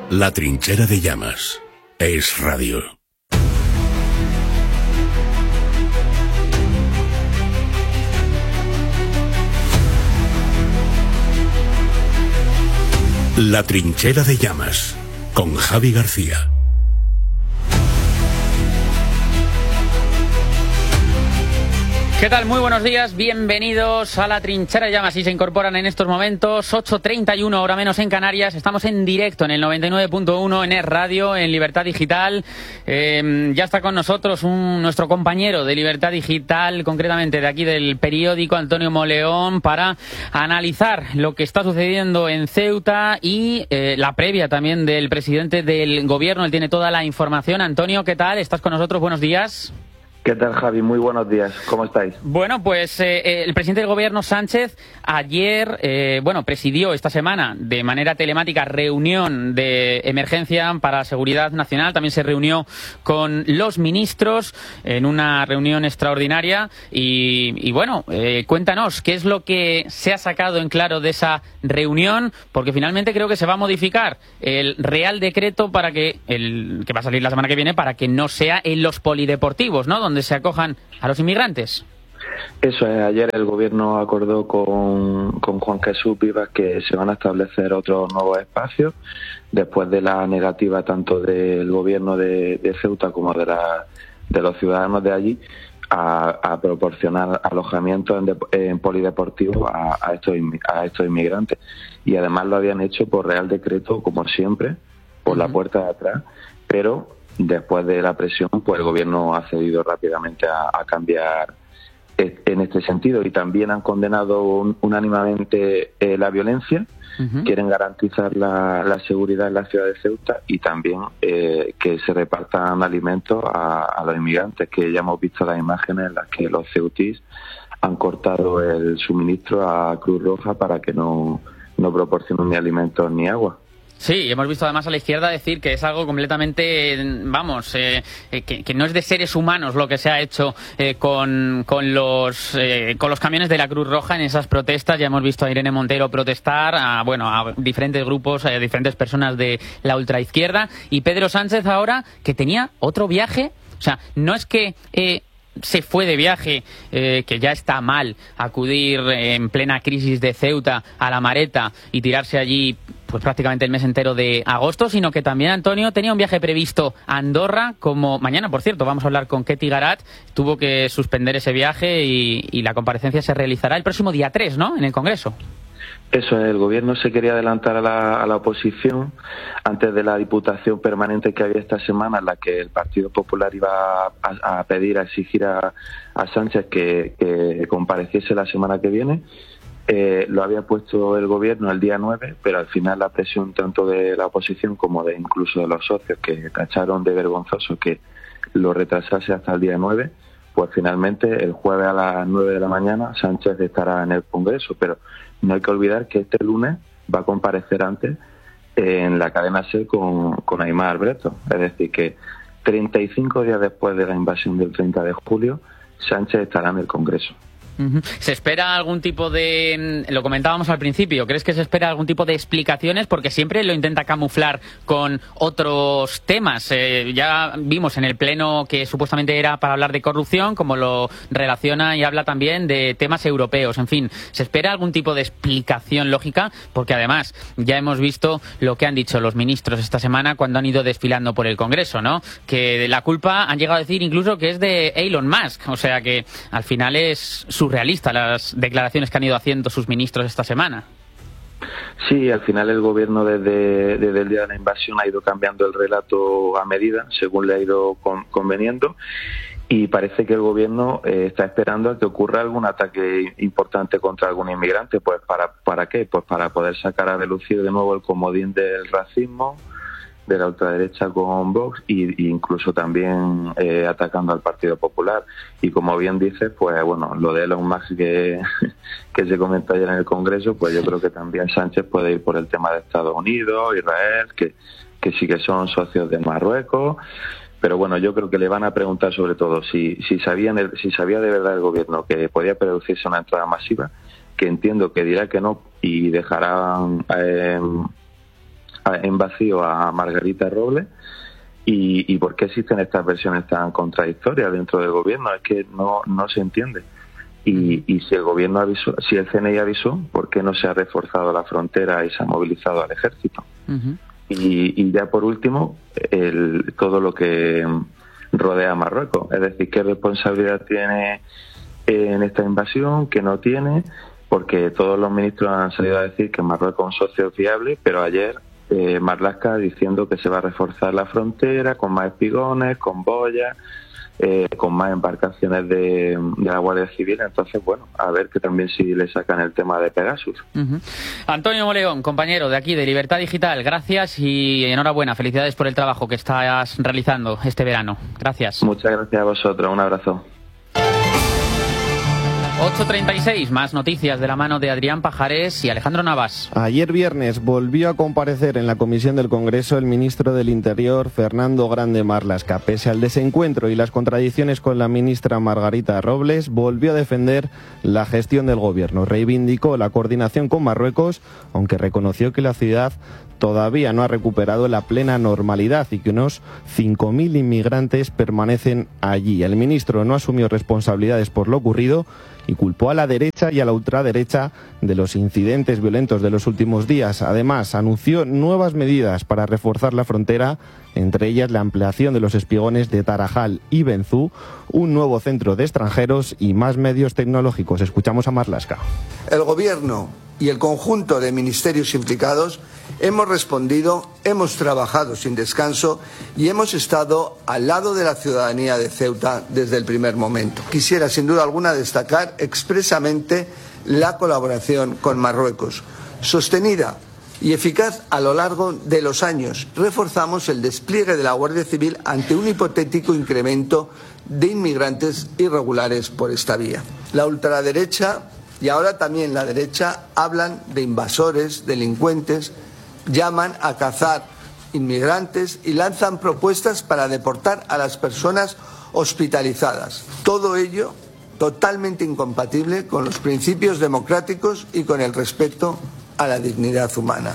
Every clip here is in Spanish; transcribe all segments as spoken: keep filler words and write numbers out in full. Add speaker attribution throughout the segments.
Speaker 1: La Trinchera de Llamas. Es radio. La Trinchera de Llamas, con Javi García.
Speaker 2: ¿Qué tal? Muy buenos días, bienvenidos a La Trinchera de Llamas. Y se incorporan en estos momentos, ocho treinta y uno, hora menos en Canarias. Estamos en directo en el noventa y nueve punto uno en Es Radio, en Libertad Digital. Eh, ya está con nosotros un, nuestro compañero de Libertad Digital, concretamente de aquí del periódico, Antonio Moleón, para analizar lo que está sucediendo en Ceuta y eh, la previa también del presidente del gobierno. Él tiene toda la información. Antonio, ¿qué tal? ¿Estás con nosotros? Buenos días.
Speaker 3: ¿Qué tal, Javi? Muy buenos días. ¿Cómo estáis?
Speaker 2: Bueno, pues eh, el presidente del gobierno, Sánchez, ayer, eh, bueno, presidió esta semana de manera telemática reunión de emergencia para seguridad nacional. También se reunió con los ministros en una reunión extraordinaria. Y, y bueno, eh, cuéntanos, ¿qué es lo que se ha sacado en claro de esa reunión? Porque finalmente creo que se va a modificar el Real Decreto para que, el que va a salir la semana que viene, para que no sea en los polideportivos, ¿no?, donde se acojan a los inmigrantes.
Speaker 3: Eso es, ayer el gobierno acordó con, con Juan Jesús Vivas que se van a establecer otros nuevos espacios después de la negativa tanto del gobierno de, de Ceuta como de, la, de los ciudadanos de allí a, a proporcionar alojamiento en, de, en polideportivos a, a, estos, a estos inmigrantes. Y además lo habían hecho por Real Decreto, como siempre, por uh-huh. la puerta de atrás, pero después de la presión, pues el gobierno ha cedido rápidamente a, a cambiar en este sentido, y también han condenado un, unánimemente eh, la violencia. Uh-huh. Quieren garantizar la, la seguridad en la ciudad de Ceuta y también eh, que se repartan alimentos a, a los inmigrantes, que ya hemos visto las imágenes en las que los ceutís han cortado el suministro a Cruz Roja para que no, no proporcionen ni alimentos ni agua.
Speaker 2: Sí, hemos visto además a la izquierda decir que es algo completamente, vamos, eh, que, que no es de seres humanos lo que se ha hecho eh, con, con, los, eh, con los camiones de la Cruz Roja en esas protestas. Ya hemos visto a Irene Montero protestar, a, bueno, a diferentes grupos, a diferentes personas de la ultraizquierda. Y Pedro Sánchez ahora, que tenía otro viaje, o sea, no es que... Eh, se fue de viaje, eh, que ya está mal acudir en plena crisis de Ceuta a La Mareta y tirarse allí pues prácticamente el mes entero de agosto, sino que también Antonio tenía un viaje previsto a Andorra, como mañana, por cierto, vamos a hablar con Ketty Garat, tuvo que suspender ese viaje y, y la comparecencia se realizará el próximo día tres, ¿no?, en el Congreso.
Speaker 3: Eso es, el gobierno se quería adelantar a la, a la oposición antes de la diputación permanente que había esta semana, en la que el Partido Popular iba a, a pedir, a exigir a, a Sánchez que, que compareciese la semana que viene. Eh, lo había puesto el gobierno el día nueve, pero al final la presión tanto de la oposición como de incluso de los socios, que tacharon de vergonzoso que lo retrasase hasta el día nueve, pues finalmente el jueves a las nueve de la mañana Sánchez estará en el Congreso. Pero no hay que olvidar que este lunes va a comparecer antes en la cadena SER con, con Aimar Breto. Es decir, que treinta y cinco días después de la invasión del treinta de julio, Sánchez estará en el Congreso.
Speaker 2: Uh-huh. ¿Se espera algún tipo de, lo comentábamos al principio, crees que se espera algún tipo de explicaciones? Porque siempre lo intenta camuflar con otros temas. Eh, ya vimos en el pleno que supuestamente era para hablar de corrupción, como lo relaciona y habla también de temas europeos. En fin, ¿se espera algún tipo de explicación lógica? Porque además ya hemos visto lo que han dicho los ministros esta semana cuando han ido desfilando por el Congreso, ¿no? Que la culpa han llegado a decir incluso que es de Elon Musk. O sea que al final es su surrealista las declaraciones que han ido haciendo sus ministros esta semana.
Speaker 3: Sí, al final el gobierno desde, desde el día de la invasión ha ido cambiando el relato a medida, según le ha ido con, conveniendo, y parece que el gobierno eh, está esperando a que ocurra algún ataque importante contra algún inmigrante. Pues ¿para, para qué? Pues para poder sacar a relucir de nuevo el comodín del racismo, de la ultraderecha con Vox, y, y incluso también eh, atacando al Partido Popular. Y como bien dices, pues bueno, lo de Elon Musk que, que se comentó ayer en el Congreso, pues yo creo que también Sánchez puede ir por el tema de Estados Unidos, Israel, que, que sí que son socios de Marruecos. Pero bueno, yo creo que le van a preguntar sobre todo si, si, sabían el, si sabía de verdad el gobierno que podía producirse una entrada masiva, que entiendo que dirá que no y dejarán... Eh, en vacío a Margarita Robles. Y, y por qué existen estas versiones tan contradictorias dentro del gobierno, es que no, no se entiende. Y, y si el gobierno avisó, si el C N I avisó, ¿por qué no se ha reforzado la frontera y se ha movilizado al ejército? Uh-huh. y, y ya por último, el, todo lo que rodea a Marruecos, es decir, qué responsabilidad tiene en esta invasión, qué no tiene, porque todos los ministros han salido a decir que Marruecos es un socio fiable, pero ayer Eh, Marlaska diciendo que se va a reforzar la frontera con más espigones, con boyas, eh, con más embarcaciones de, de la Guardia Civil. Entonces, bueno, a ver que también si le sacan el tema de Pegasus.
Speaker 2: Uh-huh. Antonio Moleón, compañero de aquí de Libertad Digital, gracias y enhorabuena, felicidades por el trabajo que estás realizando este verano. Gracias.
Speaker 3: Muchas gracias a vosotros, un abrazo.
Speaker 2: ocho treinta y seis, más noticias de la mano de Adrián Pajares y Alejandro Navas.
Speaker 4: Ayer viernes volvió a comparecer en la comisión del Congreso el ministro del Interior, Fernando Grande Marlaska. Pese al desencuentro y las contradicciones con la ministra Margarita Robles, volvió a defender la gestión del gobierno. Reivindicó la coordinación con Marruecos, aunque reconoció que la ciudad todavía no ha recuperado la plena normalidad y que unos cinco mil inmigrantes permanecen allí. El ministro no asumió responsabilidades por lo ocurrido y culpó a la derecha y a la ultraderecha de los incidentes violentos de los últimos días. Además, anunció nuevas medidas para reforzar la frontera, entre ellas la ampliación de los espigones de Tarajal y Benzú, un nuevo centro de extranjeros y más medios tecnológicos. Escuchamos a Marlaska.
Speaker 5: El Gobierno y el conjunto de ministerios implicados hemos respondido, hemos trabajado sin descanso y hemos estado al lado de la ciudadanía de Ceuta desde el primer momento. Quisiera, sin duda alguna, destacar expresamente la colaboración con Marruecos, sostenida y eficaz a lo largo de los años. Reforzamos el despliegue de la Guardia Civil ante un hipotético incremento de inmigrantes irregulares por esta vía. La ultraderecha y ahora también la derecha hablan de invasores, delincuentes, llaman a cazar inmigrantes y lanzan propuestas para deportar a las personas hospitalizadas. Todo ello totalmente incompatible con los principios democráticos y con el respeto a la dignidad humana.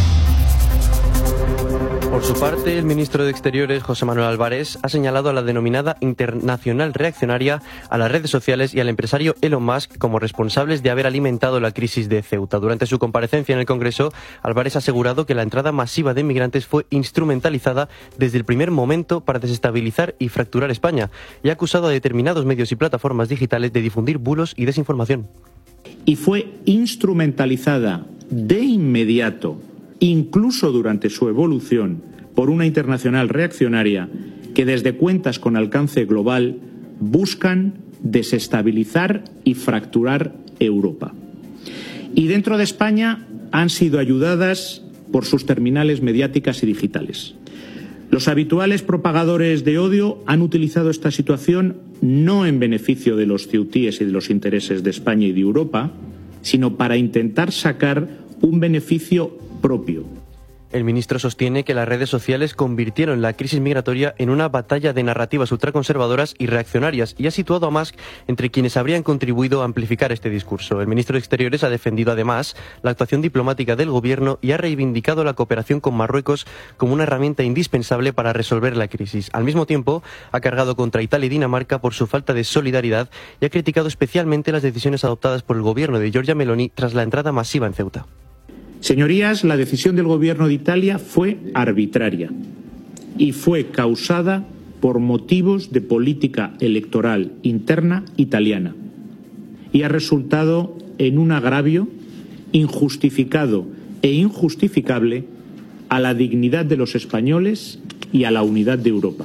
Speaker 6: Por su parte, el ministro de Exteriores, José Manuel Álvarez, ha señalado a la denominada internacional reaccionaria, a las redes sociales y al empresario Elon Musk como responsables de haber alimentado la crisis de Ceuta. Durante su comparecencia en el Congreso, Álvarez ha asegurado que la entrada masiva de inmigrantes fue instrumentalizada desde el primer momento para desestabilizar y fracturar España, y ha acusado a determinados medios y plataformas digitales de difundir bulos y desinformación.
Speaker 7: Y fue instrumentalizada de inmediato, incluso durante su evolución, por una internacional reaccionaria que desde cuentas con alcance global buscan desestabilizar y fracturar Europa. Y dentro de España han sido ayudadas por sus terminales mediáticas y digitales. Los habituales propagadores de odio han utilizado esta situación no en beneficio de los ceutíes y de los intereses de España y de Europa, sino para intentar sacar un beneficio propio.
Speaker 6: El ministro sostiene que las redes sociales convirtieron la crisis migratoria en una batalla de narrativas ultraconservadoras y reaccionarias y ha situado a Musk entre quienes habrían contribuido a amplificar este discurso. El ministro de Exteriores ha defendido además la actuación diplomática del gobierno y ha reivindicado la cooperación con Marruecos como una herramienta indispensable para resolver la crisis. Al mismo tiempo, ha cargado contra Italia y Dinamarca por su falta de solidaridad y ha criticado especialmente las decisiones adoptadas por el gobierno de Giorgia Meloni tras la entrada masiva en Ceuta.
Speaker 7: Señorías, la decisión del Gobierno de Italia fue arbitraria y fue causada por motivos de política electoral interna italiana y ha resultado en un agravio injustificado e injustificable a la dignidad de los españoles y a la unidad de Europa.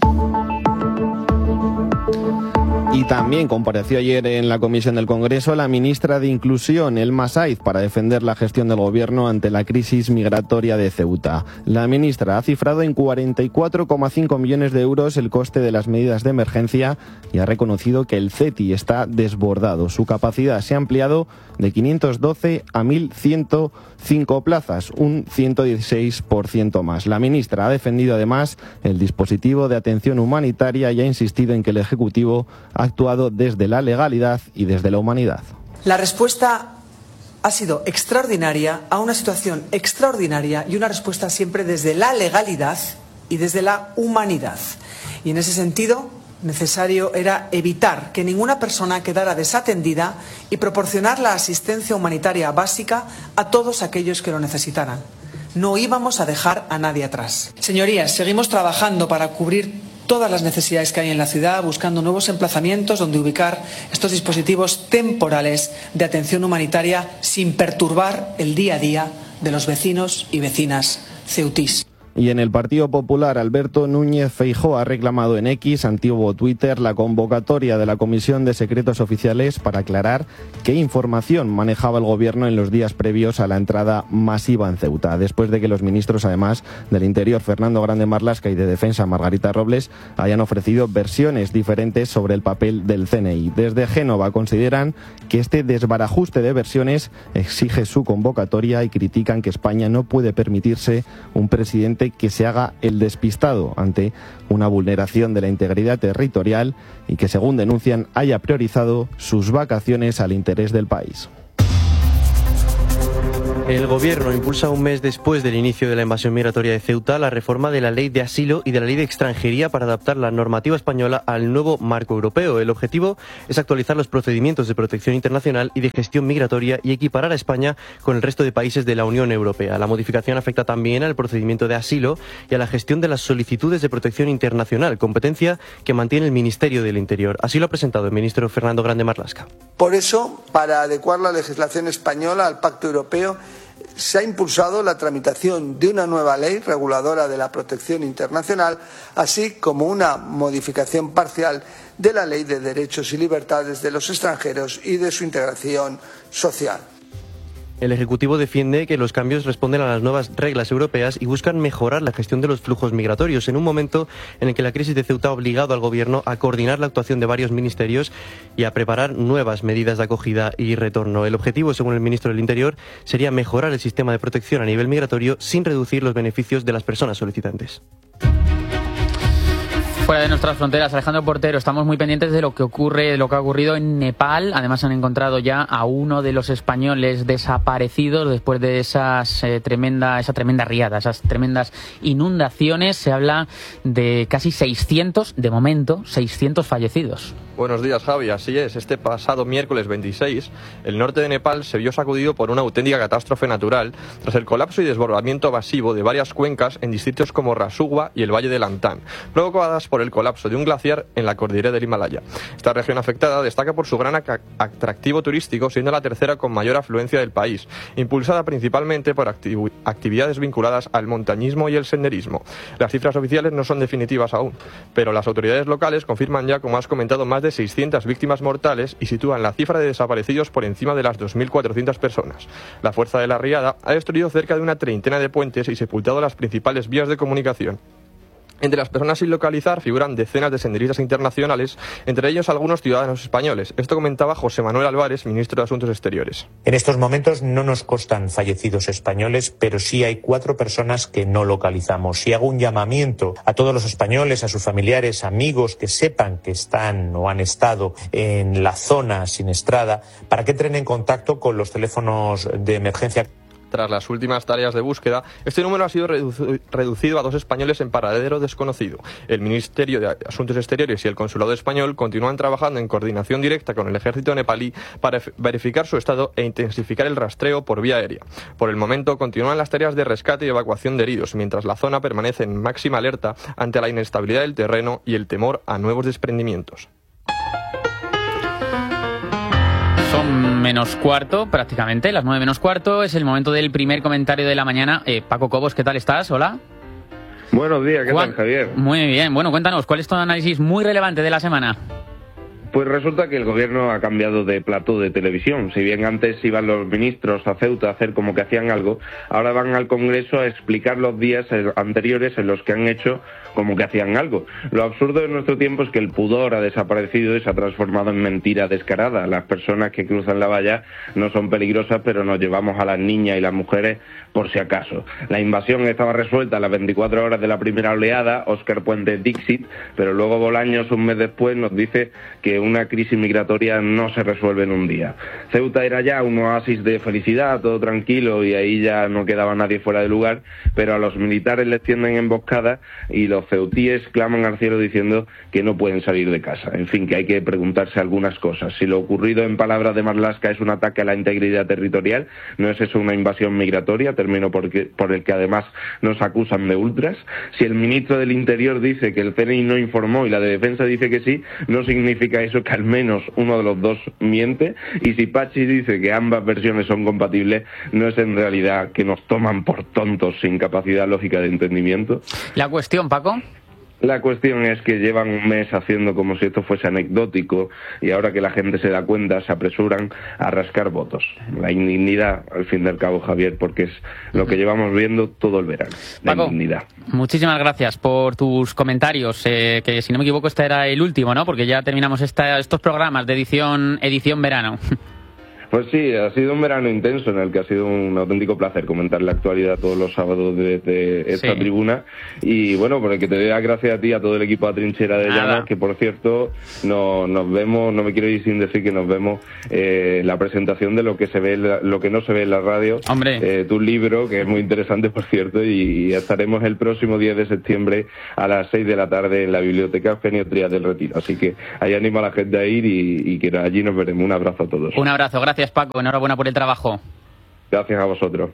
Speaker 4: Y también compareció ayer en la comisión del Congreso la ministra de Inclusión, Elma Saiz, para defender la gestión del gobierno ante la crisis migratoria de Ceuta. La ministra ha cifrado en cuarenta y cuatro coma cinco millones de euros el coste de las medidas de emergencia y ha reconocido que el C E T I está desbordado. Su capacidad se ha ampliado de quinientos doce a mil ciento cinco plazas, un ciento dieciséis por ciento más. La ministra ha defendido además el dispositivo de atención humanitaria y ha insistido en que el Ejecutivo ha actuado desde la legalidad y desde la humanidad.
Speaker 8: La respuesta ha sido extraordinaria a una situación extraordinaria y una respuesta siempre desde la legalidad y desde la humanidad. Y en ese sentido, necesario era evitar que ninguna persona quedara desatendida y proporcionar la asistencia humanitaria básica a todos aquellos que lo necesitaran. No íbamos a dejar a nadie atrás. Señorías, seguimos trabajando para cubrir todas las necesidades que hay en la ciudad, buscando nuevos emplazamientos donde ubicar estos dispositivos temporales de atención humanitaria sin perturbar el día a día de los vecinos y vecinas ceutís.
Speaker 4: Y en el Partido Popular, Alberto Núñez Feijóo ha reclamado en X, antiguo Twitter, la convocatoria de la Comisión de Secretos Oficiales para aclarar qué información manejaba el Gobierno en los días previos a la entrada masiva en Ceuta, después de que los ministros, además, del Interior, Fernando Grande Marlaska, y de Defensa, Margarita Robles, hayan ofrecido versiones diferentes sobre el papel del C N I. Desde Génova consideran que este desbarajuste de versiones exige su convocatoria y critican que España no puede permitirse un presidente que se haga el despistado ante una vulneración de la integridad territorial y que, según denuncian, haya priorizado sus vacaciones al interés del país.
Speaker 6: El Gobierno impulsa un mes después del inicio de la invasión migratoria de Ceuta la reforma de la Ley de Asilo y de la Ley de Extranjería para adaptar la normativa española al nuevo marco europeo. El objetivo es actualizar los procedimientos de protección internacional y de gestión migratoria y equiparar a España con el resto de países de la Unión Europea. La modificación afecta también al procedimiento de asilo y a la gestión de las solicitudes de protección internacional, competencia que mantiene el Ministerio del Interior. Así lo ha presentado el ministro Fernando Grande Marlaska.
Speaker 5: Por eso, para adecuar la legislación española al Pacto Europeo, se ha impulsado la tramitación de una nueva ley reguladora de la protección internacional, así como una modificación parcial de la Ley de Derechos y Libertades de los Extranjeros y de su integración social.
Speaker 6: El Ejecutivo defiende que los cambios responden a las nuevas reglas europeas y buscan mejorar la gestión de los flujos migratorios en un momento en el que la crisis de Ceuta ha obligado al Gobierno a coordinar la actuación de varios ministerios y a preparar nuevas medidas de acogida y retorno. El objetivo, según el ministro del Interior, sería mejorar el sistema de protección a nivel migratorio sin reducir los beneficios de las personas solicitantes.
Speaker 2: Fuera de nuestras fronteras, Alejandro Portero, estamos muy pendientes de lo que ocurre, de lo que ha ocurrido en Nepal. Además, han encontrado ya a uno de los españoles desaparecidos después de esas eh, tremenda, esa tremenda riada, esas tremendas inundaciones. Se habla de casi seiscientos, de momento, seiscientos fallecidos.
Speaker 9: Buenos días, Javi. Así es. Este pasado miércoles veintiséis, el norte de Nepal se vio sacudido por una auténtica catástrofe natural tras el colapso y desbordamiento masivo de varias cuencas en distritos como Rasugwa y el Valle de Lantán, provocadas por el colapso de un glaciar en la cordillera del Himalaya. Esta región afectada destaca por su gran atractivo turístico, siendo la tercera con mayor afluencia del país, impulsada principalmente por activ- actividades vinculadas al montañismo y el senderismo. Las cifras oficiales no son definitivas aún, pero las autoridades locales confirman ya, como has comentado, más de seiscientas víctimas mortales y sitúan la cifra de desaparecidos por encima de las dos mil cuatrocientas personas. La fuerza de la riada ha destruido cerca de una treintena de puentes y sepultado las principales vías de comunicación. Entre las personas sin localizar figuran decenas de senderistas internacionales, entre ellos algunos ciudadanos españoles. Esto comentaba José Manuel Álvarez, ministro de Asuntos Exteriores.
Speaker 10: En estos momentos no nos constan fallecidos españoles, pero sí hay cuatro personas que no localizamos. Y hago un llamamiento a todos los españoles, a sus familiares, amigos que sepan que están o han estado en la zona siniestrada, para que entren en contacto con los teléfonos de emergencia.
Speaker 9: Tras las últimas tareas de búsqueda, este número ha sido redu- reducido a dos españoles en paradero desconocido. El Ministerio de Asuntos Exteriores y el Consulado Español continúan trabajando en coordinación directa con el ejército nepalí para f- verificar su estado e intensificar el rastreo por vía aérea. Por el momento, continúan las tareas de rescate y evacuación de heridos, mientras la zona permanece en máxima alerta ante la inestabilidad del terreno y el temor a nuevos desprendimientos.
Speaker 2: Son menos cuarto, prácticamente, las nueve menos cuarto. Es el momento del primer comentario de la mañana. Eh, Paco Cobos, ¿qué tal estás? Hola.
Speaker 11: Buenos días, ¿qué
Speaker 2: Juan,
Speaker 11: tal, Javier?
Speaker 2: Muy bien. Bueno, cuéntanos, ¿cuál es tu análisis muy relevante de la semana?
Speaker 11: Pues resulta que el gobierno ha cambiado de plató de televisión. Si bien antes iban los ministros a Ceuta a hacer como que hacían algo, ahora van al Congreso a explicar los días anteriores en los que han hecho como que hacían algo. Lo absurdo de nuestro tiempo es que el pudor ha desaparecido y se ha transformado en mentira descarada. Las personas que cruzan la valla no son peligrosas, pero nos llevamos a las niñas y las mujeres por si acaso. La invasión estaba resuelta a las veinticuatro horas de la primera oleada, Óscar Puente Dixit, pero luego Bolaños, un mes después, nos dice que una crisis migratoria no se resuelve en un día. Ceuta era ya un oasis de felicidad, todo tranquilo, y ahí ya no quedaba nadie fuera de lugar, pero a los militares les tienden emboscadas y los ceutíes claman al cielo diciendo que no pueden salir de casa. En fin, que hay que preguntarse algunas cosas. Si lo ocurrido, en palabras de Marlaska, es un ataque a la integridad territorial, ¿no es eso una invasión migratoria, término porque, por el que además nos acusan de ultras? Si el ministro del Interior dice que el C N I no informó y la de Defensa dice que sí, ¿no significa eso que al menos uno de los dos miente? Y si Pachi dice que ambas versiones son compatibles, ¿no es en realidad que nos toman por tontos sin capacidad lógica de entendimiento?
Speaker 2: La cuestión, Paco.
Speaker 11: La cuestión es que llevan un mes haciendo como si esto fuese anecdótico y ahora que la gente se da cuenta se apresuran a rascar votos. La indignidad, al fin y al cabo, Javier, porque es lo que llevamos viendo todo el verano. La
Speaker 2: Paco,
Speaker 11: indignidad.
Speaker 2: Muchísimas gracias por tus comentarios, eh, que si no me equivoco este era el último, ¿no? Porque ya terminamos esta, estos programas de edición, edición verano.
Speaker 11: Pues sí, ha sido un verano intenso en el que ha sido un auténtico placer comentar la actualidad todos los sábados desde esta sí. tribuna. Y bueno, por el que te doy las gracias a ti, a todo el equipo de Trinchera de Llamas, que por cierto no, nos vemos, no me quiero ir sin decir que nos vemos eh, la presentación de lo que se ve, lo que no se ve en la radio.
Speaker 2: Hombre.
Speaker 11: Eh, tu libro, que es muy interesante, por cierto, y, y estaremos el próximo diez de septiembre a las seis de la tarde en la Biblioteca Eugenio Trías del Retiro. Así que ahí animo a la gente a ir y, y que allí nos veremos. Un abrazo a todos.
Speaker 2: Un abrazo, gracias. Gracias, Paco. Enhorabuena por el trabajo.
Speaker 11: Gracias a vosotros.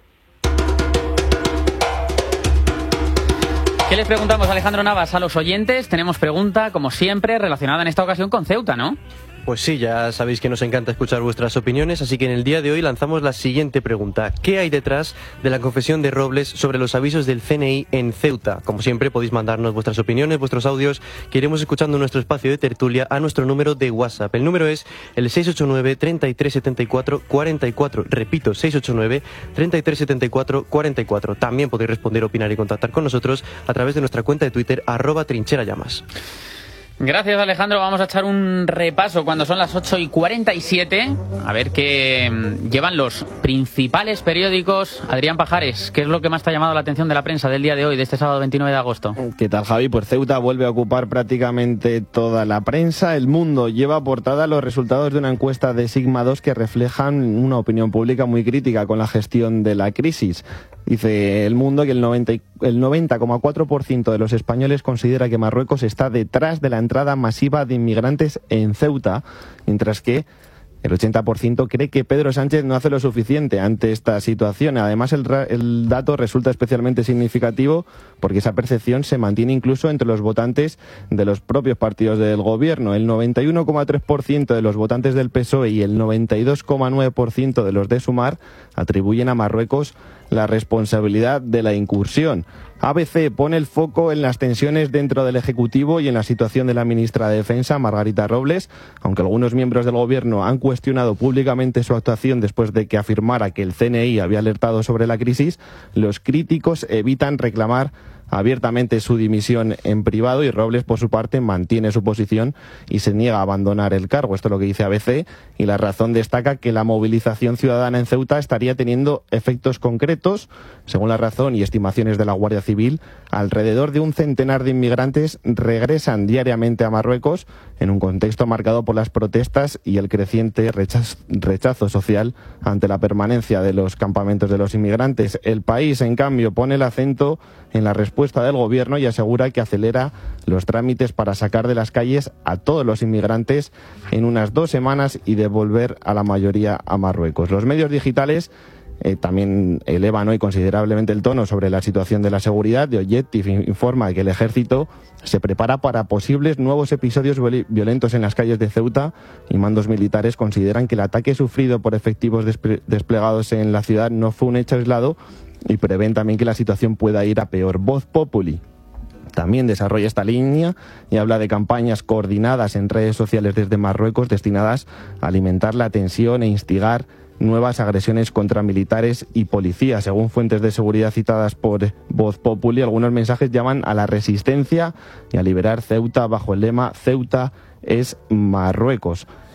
Speaker 2: ¿Qué les preguntamos, Alejandro Navas, a los oyentes? Tenemos pregunta, como siempre, relacionada en esta ocasión con Ceuta, ¿no?
Speaker 6: Pues sí, ya sabéis que nos encanta escuchar vuestras opiniones, así que en el día de hoy lanzamos la siguiente pregunta. ¿Qué hay detrás de la confesión de Robles sobre los avisos del C N I en Ceuta? Como siempre, podéis mandarnos vuestras opiniones, vuestros audios, que iremos escuchando en nuestro espacio de tertulia a nuestro número de WhatsApp. El número es el seis ocho nueve, treinta y tres setenta y cuatro, cuarenta y cuatro. Repito, seis ocho nueve, treinta y tres setenta y cuatro, cuarenta y cuatro. También podéis responder, opinar y contactar con nosotros a través de nuestra cuenta de Twitter, arroba trincherallamas.
Speaker 2: Gracias, Alejandro. Vamos a echar un repaso cuando son las ocho y cuarenta y siete. A ver qué llevan los principales periódicos. Adrián Pajares, ¿qué es lo que más te ha llamado la atención de la prensa del día de hoy, de este sábado veintinueve de agosto?
Speaker 4: ¿Qué tal, Javi? Pues Ceuta vuelve a ocupar prácticamente toda la prensa. El Mundo lleva a portada los resultados de una encuesta de Sigma dos que reflejan una opinión pública muy crítica con la gestión de la crisis. Dice El Mundo que el noventa coma cuatro por ciento de los españoles considera que Marruecos está detrás de la entrada masiva de inmigrantes en Ceuta, mientras que el ochenta por ciento cree que Pedro Sánchez no hace lo suficiente ante esta situación. Además, el, el dato resulta especialmente significativo porque esa percepción se mantiene incluso entre los votantes de los propios partidos del gobierno. El noventa y uno coma tres por ciento de los votantes del P S O E y el noventa y dos coma nueve por ciento de los de Sumar atribuyen a Marruecos la responsabilidad de la incursión. A B C pone el foco en las tensiones dentro del Ejecutivo y en la situación de la ministra de Defensa, Margarita Robles, aunque algunos miembros del Gobierno han cuestionado públicamente su actuación después de que afirmara que el C N I había alertado sobre la crisis. Los críticos evitan reclamar abiertamente su dimisión en privado y Robles, por su parte, mantiene su posición y se niega a abandonar el cargo. Esto es lo que dice A B C, y La Razón destaca que la movilización ciudadana en Ceuta estaría teniendo efectos concretos. Según La Razón y estimaciones de la Guardia Civil, alrededor de un centenar de inmigrantes regresan diariamente a Marruecos en un contexto marcado por las protestas y el creciente rechazo, rechazo social ante la permanencia de los campamentos de los inmigrantes. El País, en cambio, pone el acento en la respuesta del Gobierno y asegura que acelera los trámites para sacar de las calles a todos los inmigrantes en unas dos semanas y devolver a la mayoría a Marruecos. Los medios digitales Eh, también elevan hoy considerablemente el tono sobre la situación de la seguridad. The Objective informa que el ejército se prepara para posibles nuevos episodios violentos en las calles de Ceuta y mandos militares consideran que el ataque sufrido por efectivos desple- desplegados en la ciudad no fue un hecho aislado y prevén también que la situación pueda ir a peor. Voz Populi también desarrolla esta línea y habla de campañas coordinadas en redes sociales desde Marruecos destinadas a alimentar la tensión e instigar nuevas agresiones contra militares y policías. Según fuentes de seguridad citadas por Voz Populi, algunos mensajes llaman a la resistencia y a liberar Ceuta bajo el lema Ceuta es Marruecos.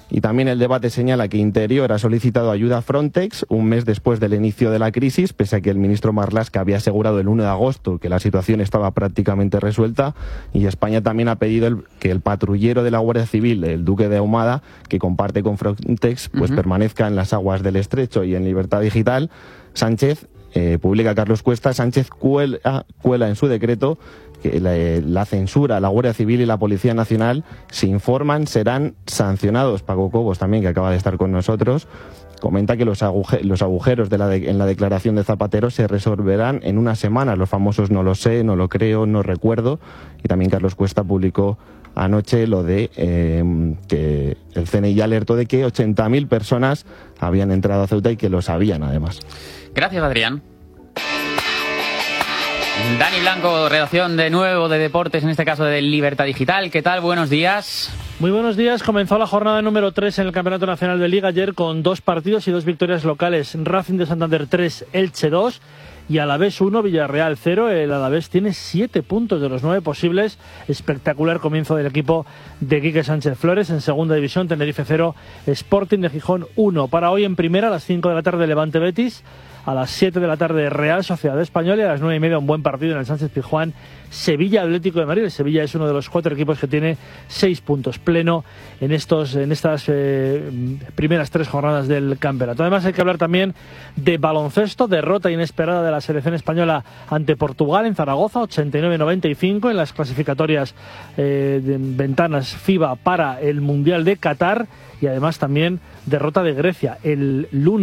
Speaker 4: Y también el debate señala que Interior ha solicitado ayuda a Frontex un mes después del inicio de la crisis, pese a que el ministro Marlaska había asegurado el uno de agosto que la situación estaba prácticamente resuelta. Y España también ha pedido el, que el patrullero de la Guardia Civil, el Duque de Ahumada, que comparte con Frontex, pues uh-huh. permanezca en las aguas del Estrecho. Y en Libertad Digital, Sánchez, eh, publica Carlos Cuesta, Sánchez cuela, cuela en su decreto que la, la censura, la Guardia Civil y la Policía Nacional, si informan, serán sancionados. Paco Cobos, también, que acaba de estar con nosotros, comenta que los, aguje los agujeros de la de en la declaración de Zapatero se resolverán en una semana. Los famosos no lo sé, no lo creo, no recuerdo. Y también Carlos Cuesta publicó anoche lo de eh, que el C N I ya alertó de que ochenta mil personas habían entrado a Ceuta y que lo sabían, además.
Speaker 2: Gracias, Adrián. Dani Blanco, redacción de nuevo de deportes, en este caso de Libertad Digital. ¿Qué tal? Buenos días.
Speaker 12: Muy buenos días. Comenzó la jornada número tres en el Campeonato Nacional de Liga ayer con dos partidos y dos victorias locales. Racing de Santander tres, Elche dos y Alavés uno, Villarreal cero. El Alavés tiene siete puntos de los nueve posibles. Espectacular comienzo del equipo de Quique Sánchez Flores. En segunda división, Tenerife cero, Sporting de Gijón uno. Para hoy en primera, a las cinco de la tarde, Levante Betis. A las siete de la tarde, Real Sociedad Española, y a las nueve y media un buen partido en el Sánchez Pizjuán, Sevilla Atlético de Madrid. El Sevilla es uno de los cuatro equipos que tiene seis puntos pleno en estos en estas eh, primeras tres jornadas del campeonato. Además, hay que hablar también de baloncesto, derrota inesperada de la selección española ante Portugal en Zaragoza, ochenta y nueve a noventa y cinco en las clasificatorias eh, de ventanas FIBA para el Mundial de Qatar, y además también derrota de Grecia el lunes.